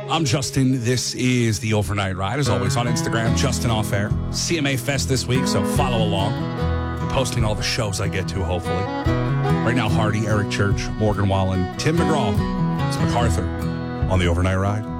I'm Justin. This is the Overnight Ride. As always on Instagram, Justin Off Air. CMA Fest this week, so follow along. I'm posting all the shows I get to, hopefully. Right now, Hardy, Eric Church, Morgan Wallen, Tim McGraw. It's MacArthur on the Overnight Ride.